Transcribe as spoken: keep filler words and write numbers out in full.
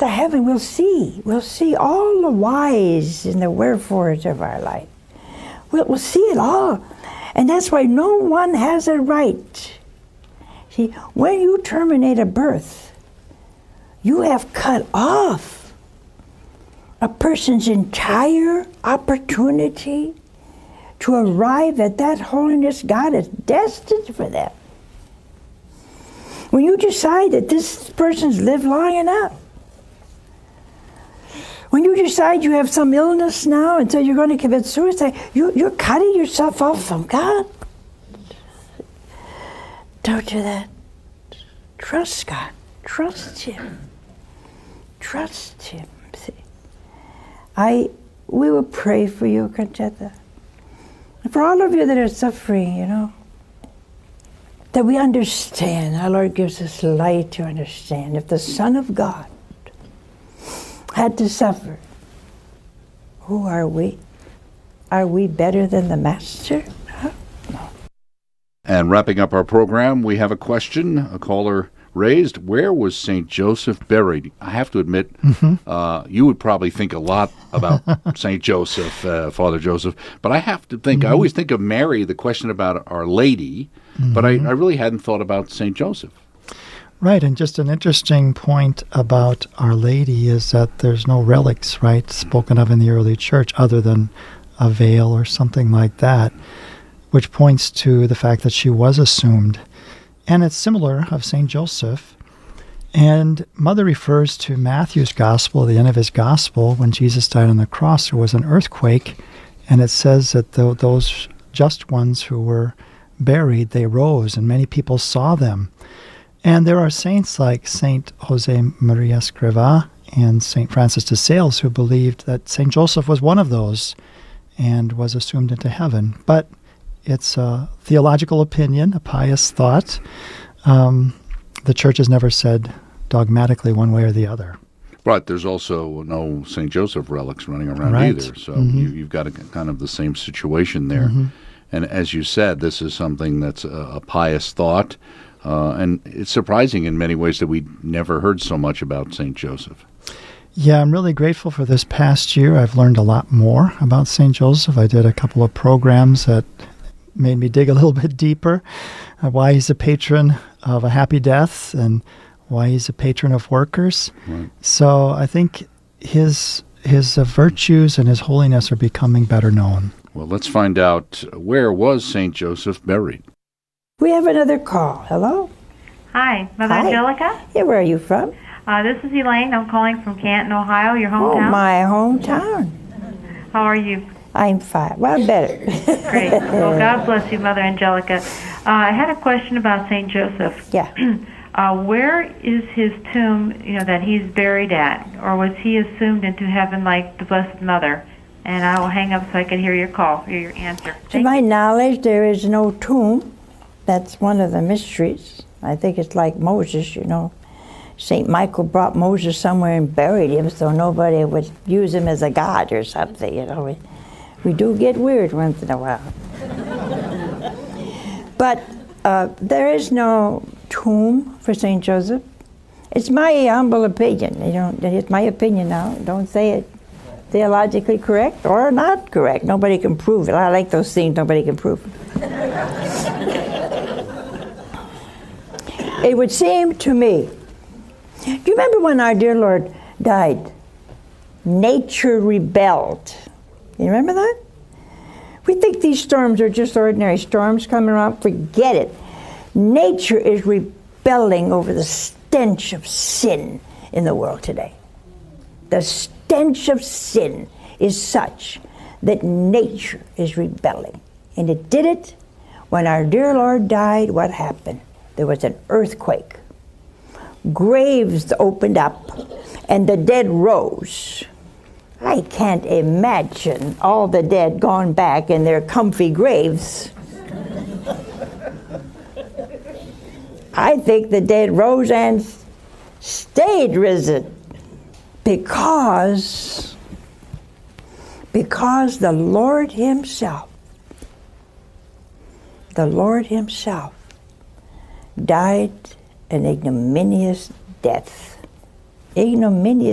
to heaven, we'll see. We'll see all the whys and the wherefores of our life. We'll, we'll see it all. And that's why no one has a right. See, when you terminate a birth, you have cut off a person's entire opportunity to arrive at that holiness God is destined for them. When you decide that this person's lived long enough, when you decide you have some illness now and so you're going to commit suicide, you, you're cutting yourself off from God. Don't do that. Trust God. Trust Him. Trust Him. See, I, we will pray for you, Conchetta. And for all of you that are suffering, you know, that we understand. Our Lord gives us light to understand. If the Son of God had to suffer, who are we? Are we better than the Master? Huh? No. And wrapping up our program, we have a question. A caller raised, where was Saint Joseph buried? I have to admit, mm-hmm. uh, you would probably think a lot about Saint Joseph, uh, Father Joseph, but I have to think, mm-hmm. I always think of Mary, the question about Our Lady, mm-hmm. but I, I really hadn't thought about Saint Joseph. Right, and just an interesting point about Our Lady is that there's no relics, right, spoken of in the early church other than a veil or something like that, which points to the fact that she was assumed. And it's similar of Saint Joseph. And Mother refers to Matthew's gospel, the end of his gospel, when Jesus died on the cross, there was an earthquake, and it says that th- those just ones who were buried, they rose, and many people saw them. And there are saints like Saint Jose Maria Escrivá and Saint Francis de Sales who believed that Saint Joseph was one of those and was assumed into heaven. But it's a theological opinion, a pious thought. Um, the Church has never said dogmatically one way or the other. But there's also no Saint Joseph relics running around right. either. So mm-hmm. you, you've got a, kind of the same situation there. Mm-hmm. And as you said, this is something that's a, a pious thought. Uh, and it's surprising in many ways that we never heard so much about Saint Joseph. Yeah, I'm really grateful for this past year. I've learned a lot more about Saint Joseph. I did a couple of programs that made me dig a little bit deeper, uh, why he's a patron of a happy death and why he's a patron of workers. Right. So I think his his uh, virtues and his holiness are becoming better known. Well, let's find out, where was Saint Joseph buried? We have another call. Hello? Hi, Mother Hi. Angelica. Yeah, where are you from? Uh, this is Elaine. I'm calling from Canton, Ohio, your Oh, hometown. my hometown. How are you? I'm fine. Well, better. Great. Well, God bless you, Mother Angelica. Uh, I had a question about Saint Joseph. Yeah. uh, where is his tomb, you know, that he's buried at? Or was he assumed into heaven like the Blessed Mother? And I will hang up so I can hear your call, hear your answer. To Thank my you. knowledge, there is no tomb. That's one of the mysteries. I think it's like Moses, you know. Saint Michael brought Moses somewhere and buried him so nobody would use him as a god or something, you know. We, we do get weird once in a while. But uh, there is no tomb for Saint Joseph. It's my humble opinion. You know, it's my opinion now. Don't say it theologically correct or not correct. Nobody can prove it. I like those things nobody can prove. It would seem to me, do you remember when our dear Lord died? Nature rebelled. You remember that? We think these storms are just ordinary storms coming around. Forget it. Nature is rebelling over the stench of sin in the world today. The stench of sin is such that nature is rebelling. And it did it when our dear Lord died. What happened? There was an earthquake. Graves opened up and the dead rose. I can't imagine all the dead gone back in their comfy graves. I think the dead rose and stayed risen because, because the Lord Himself, the Lord Himself died an ignominious death. Ignominious